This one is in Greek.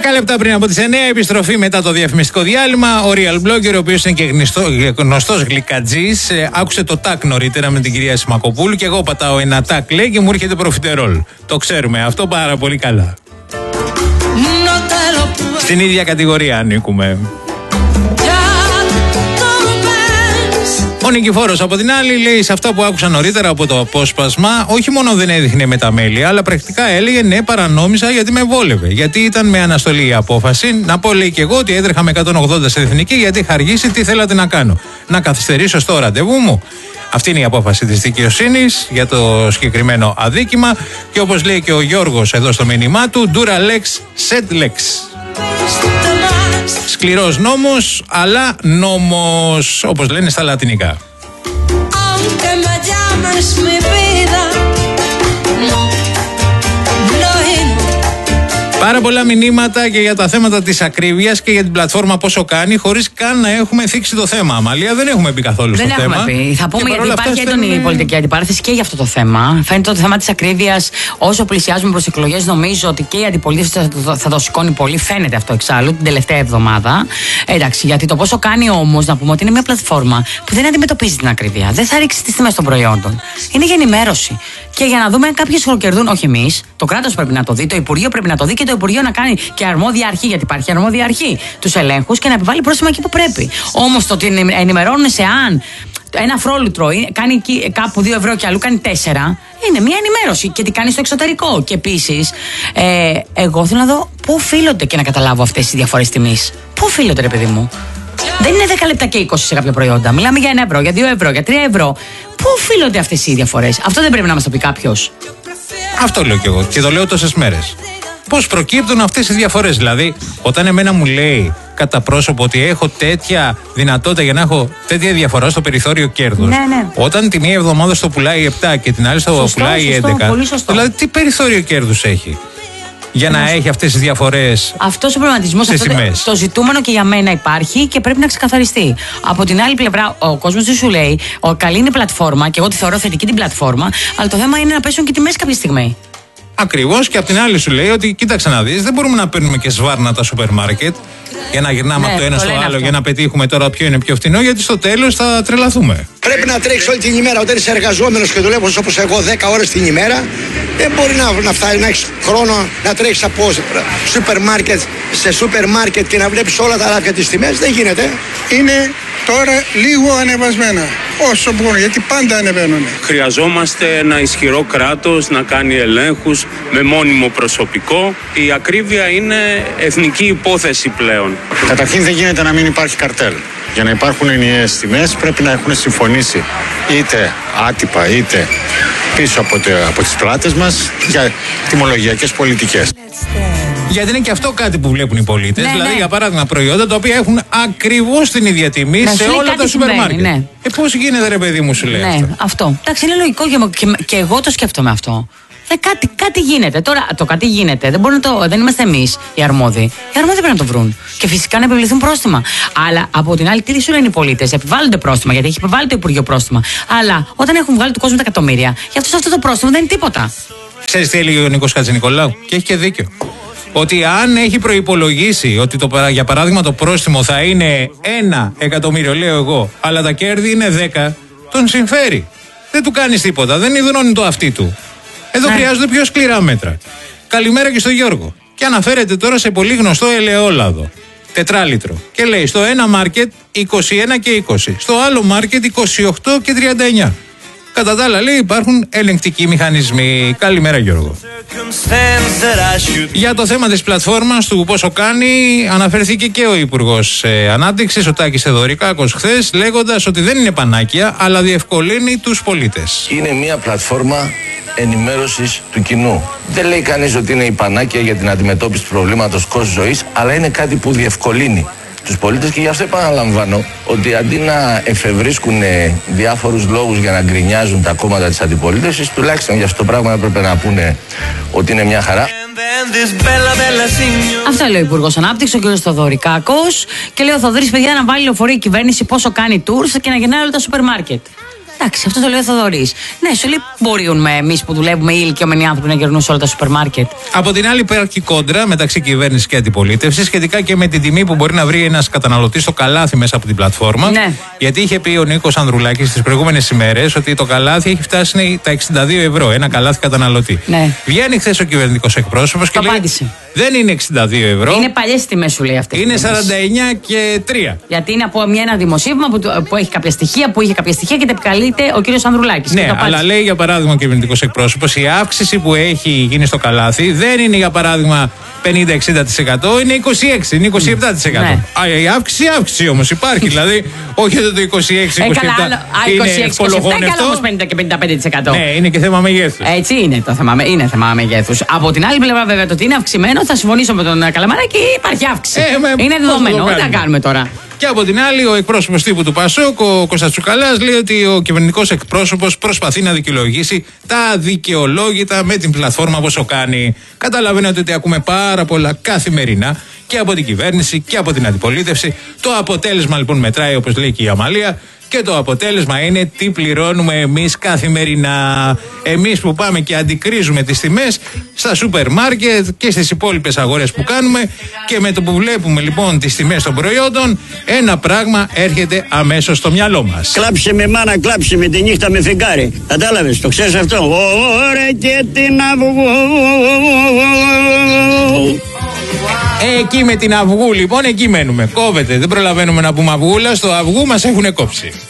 10 λεπτά πριν από τις 9, επιστροφή μετά το διαφημιστικό διάλειμμα. Ο Real Blogger, ο οποίος είναι και γνωστός γλυκατζής, άκουσε το τάκ νωρίτερα με την κυρία Σιμακοπούλου και εγώ πατάω ένα τάκ, λέει, και μου έρχεται προφιτερόλ. Το ξέρουμε αυτό πάρα πολύ καλά. Στην ίδια κατηγορία ανήκουμε. Ο Νικηφόρος από την άλλη λέει σε αυτά που άκουσα νωρίτερα από το απόσπασμα, όχι μόνο δεν έδειχνε μεταμέλεια, αλλά πρακτικά έλεγε ναι, παρανόμησα γιατί με βόλευε. Γιατί ήταν με αναστολή η απόφαση. Να πω, λέει, και εγώ ότι έτρεχα με 180 σε εθνική γιατί είχα αργήσει. Τι θέλατε να κάνω? Να καθυστερήσω στο ραντεβού μου? Αυτή είναι η απόφαση της δικαιοσύνης για το συγκεκριμένο αδίκημα. Και όπως λέει και ο Γιώργος εδώ στο μήνυμά του, Dura lex, sed lex. Σκληρός νόμος, αλλά νόμος, όπως λένε στα λατινικά. Πάρα πολλά μηνύματα και για τα θέματα της ακρίβειας και για την πλατφόρμα πόσο κάνει, χωρίς καν να έχουμε θίξει το θέμα. Αμαλία, δεν έχουμε πει καθόλου στο θέμα. Δεν έχουμε πει. Θα πούμε γιατί υπάρχει έντονη πολιτική αντιπαράθεση και για αυτό το θέμα. Φαίνεται το θέμα της ακρίβειας, όσο πλησιάζουμε προς εκλογές, νομίζω ότι και η αντιπολίτευση θα το σηκώνει πολύ. Φαίνεται αυτό εξάλλου την τελευταία εβδομάδα. Εντάξει, γιατί το πόσο κάνει όμως, να πούμε ότι είναι μια πλατφόρμα που δεν αντιμετωπίζει την ακρίβεια. Δεν θα ρίξει τις τιμές των προϊόντων. Είναι για ενημέρωση. Και για να δούμε αν κάποιοι κερδούν, όχι εμείς. Το κράτος πρέπει να το δει, το Υπουργείο πρέπει να το δει και το Υπουργείο να κάνει και αρμόδια αρχή, γιατί υπάρχει αρμόδια αρχή, τους ελέγχους και να επιβάλλει πρόστιμα εκεί που πρέπει. Όμως το ότι ενημερώνουν σε αν ένα φρόλουτρο κάνει κάπου 2 ευρώ και αλλού κάνει 4, είναι μια ενημέρωση και τι κάνει στο εξωτερικό. Και επίσης, εγώ θέλω να δω πού οφείλονται και να καταλάβω αυτές τις διαφορές τιμής. Πού οφείλονται, ρε παιδί μου? Δεν είναι 10 λεπτά και 20 σε κάποια προϊόντα. Μιλάμε για 1 ευρώ, για 2 ευρώ, για 3 ευρώ. Πού οφείλονται αυτές οι διαφορές? Αυτό δεν πρέπει να μας το πει κάποιος? Αυτό λέω κι εγώ και το λέω τόσες μέρες. Πώς προκύπτουν αυτές οι διαφορές? Δηλαδή, όταν εμένα μου λέει κατά πρόσωπο ότι έχω τέτοια δυνατότητα για να έχω τέτοια διαφορά στο περιθώριο κέρδους, ναι. Όταν τη μία εβδομάδα στο πουλάει 7 και την άλλη στο πουλάει 11, δηλαδή τι περιθώριο κέρδους έχει για να έχει αυτές τις διαφορές? Αυτός ο προβληματισμός, το ζητούμενο και για μένα υπάρχει και πρέπει να ξεκαθαριστεί. Από την άλλη πλευρά, ο κόσμος δεν σου λέει, καλή είναι η πλατφόρμα και εγώ τη θεωρώ θετική την πλατφόρμα, αλλά το θέμα είναι να πέσουν και τιμές κάποια στιγμή. Ακριβώς, και απ' την άλλη σου λέει ότι κοίταξε να δεις, δεν μπορούμε να παίρνουμε και σβάρνα τα σούπερ μάρκετ για να γυρνάμε από το ένα στο άλλο αυτό, για να πετύχουμε τώρα ποιο είναι πιο φτηνό, γιατί στο τέλος θα τρελαθούμε. Πρέπει να τρέξεις όλη την ημέρα. Όταν είσαι εργαζόμενος και δουλεύεις όπως εγώ 10 ώρες την ημέρα, δεν μπορεί να έχεις χρόνο να τρέχεις από σούπερ μάρκετ σε σούπερ μάρκετ και να βλέπεις όλα τα ράφια τις τιμές. Δεν γίνεται. Είναι τώρα λίγο ανεβασμένα. Όσο μπορούν, γιατί πάντα ανεβαίνουν. Χρειαζόμαστε ένα ισχυρό κράτος να κάνει ελέγχους με μόνιμο προσωπικό. Η ακρίβεια είναι εθνική υπόθεση πλέον. Καταρχήν δεν γίνεται να μην υπάρχει καρτέλ. Για να υπάρχουν ενιαίες τιμές πρέπει να έχουν συμφωνήσει είτε άτυπα είτε πίσω από τις πλάτες μας για τιμολογιακές πολιτικές. Γιατί είναι και αυτό κάτι που βλέπουν οι πολίτες. Δηλαδή, για παράδειγμα, προϊόντα τα οποία έχουν ακριβώς την ίδια τιμή σε όλα τα σούπερ μάρκετ. Ναι. Πώς γίνεται, ρε παιδί μου, σου λέει αυτό? Αυτό. Εντάξει, είναι λογικό και εγώ το σκέφτομαι αυτό. Κάτι γίνεται. Τώρα το κάτι γίνεται. Δεν είμαστε εμείς οι αρμόδιοι. Οι αρμόδιοι πρέπει να το βρουν. Και φυσικά να επιβληθούν πρόστιμα. Αλλά από την άλλη, τι σου λένε οι πολίτες? Επιβάλλονται πρόστιμα, γιατί έχει επιβάλει το Υπουργείο πρόστιμα. Αλλά όταν έχουν βγάλει του κόσμου τα εκατομμύρια, για αυτό το πρόστιμο δεν είναι τίποτα. Ξέρεις τι έλεγε ο Νίκος Χατζηνικολάου? Και έχει και δίκιο. Ότι αν έχει προϋπολογίσει ότι για παράδειγμα το πρόστιμο θα είναι 1 εκατομμύριο, λέω εγώ, αλλά τα κέρδη είναι 10, τον συμφέρει. Δεν του κάνεις τίποτα, δεν υδρώνει το αυτί του. Εδώ χρειάζονται πιο σκληρά μέτρα. Καλημέρα και στο Γιώργο. Και αναφέρεται τώρα σε πολύ γνωστό ελαιόλαδο, 4 λίτρο. Και λέει στο ένα μάρκετ 21 και 20, στο άλλο μάρκετ 28 και 39. Κατά τα άλλα, λέει, υπάρχουν ελεγκτικοί μηχανισμοί. Καλημέρα, Γιώργο. Για το θέμα της πλατφόρμας του πόσο κάνει, αναφερθήκε και ο Υπουργός Ανάπτυξης, ο Τάκης Θεοδωρικάκος, χθες, λέγοντας ότι δεν είναι πανάκια, αλλά διευκολύνει τους πολίτες. Είναι μια πλατφόρμα ενημέρωσης του κοινού. Δεν λέει κανείς ότι είναι η πανάκια για την αντιμετώπιση του προβλήματος κόστους ζωής, αλλά είναι κάτι που διευκολύνει τους πολίτες και γι' αυτό επαναλαμβάνω ότι αντί να εφευρίσκουν διάφορους λόγους για να γκρινιάζουν τα κόμματα της αντιπολίτευσης, τουλάχιστον για αυτό το πράγμα έπρεπε να πούνε ότι είναι μια χαρά. Αυτό λέει ο Υπουργός Ανάπτυξης, ο κ. Θοδωρικάκος. Και λέει ο Θοδωρής, παιδιά, να βάλει λεωφορείο η κυβέρνηση πόσο κάνει tours και να γεννάει όλα τα σούπερ μάρκετ. Εντάξει, αυτό το λέει ο Θοδωρής. Ναι, σου λέει μπορούμε εμείς που δουλεύουμε οι ηλικιωμένοι άνθρωποι να γυρνούν σε όλα τα σούπερ μάρκετ. Από την άλλη, υπάρχει κόντρα μεταξύ κυβέρνησης και αντιπολίτευσης σχετικά και με την τιμή που μπορεί να βρει ένας καταναλωτής στο καλάθι μέσα από την πλατφόρμα. Ναι. Γιατί είχε πει ο Νίκος Ανδρουλάκης τις προηγούμενες ημέρες ότι το καλάθι έχει φτάσει τα 62 ευρώ. Ένα καλάθι καταναλωτή. Ναι. Βγαίνει χθες ο κυβερνητικός εκπρόσωπος και λέει: δεν είναι 62 ευρώ. Είναι παλιές τιμές, σου λέει αυτές. Είναι 49 και 3. Γιατί είναι από ένα δημοσίευμα που έχει κάποια στοιχεία, που είχε κάποια στοιχεία και τα επικαλείται ο κύριος Ανδρουλάκης. Ναι, αλλά λέει για παράδειγμα ο κυβερνητικός εκπρόσωπος, η αύξηση που έχει γίνει στο καλάθι δεν είναι για παράδειγμα 50-60%, είναι 26, είναι 27%. Ναι. Η αύξηση όμως υπάρχει, δηλαδή όχι το 26-27% είναι ευκολογόνευτο. Όμως 50 και 55%. Ναι, είναι και θέμα μεγέθους. Έτσι είναι το θέμα, είναι θέμα μεγέθους. Από την άλλη πλευρά βέβαια το ότι είναι αυξημένο, θα συμφωνήσω με τον Καλαμαράκη, υπάρχει αύξηση. Είναι δεδομένο, τι να κάνουμε τώρα. Και από την άλλη, ο εκπρόσωπος τύπου του Πασόκ, ο Κώστας Τσουκαλάς, λέει ότι ο κυβερνητικός εκπρόσωπος προσπαθεί να δικαιολογήσει τα αδικαιολόγητα με την πλατφόρμα όσο κάνει. Καταλαβαίνετε ότι ακούμε πάρα πολλά καθημερινά και από την κυβέρνηση και από την αντιπολίτευση. Το αποτέλεσμα λοιπόν μετράει, όπως λέει και η Αμαλία. Και το αποτέλεσμα είναι τι πληρώνουμε εμείς καθημερινά. Εμείς που πάμε και αντικρίζουμε τις τιμές στα σούπερ μάρκετ και στις υπόλοιπες αγορές που κάνουμε, και με το που βλέπουμε λοιπόν τις τιμές των προϊόντων, ένα πράγμα έρχεται αμέσως στο μυαλό μας. Κλάψε με μάνα, κλάψε με τη νύχτα με φεγγάρι. Κατάλαβες, το ξέρεις αυτό? Ωραία και την αυγού. Εκεί με την αυγού λοιπόν, εκεί μένουμε. Κόβεται, δεν προλαβαίνουμε να πούμε αυγούλα, στο αυγού μας έχουν κόψει.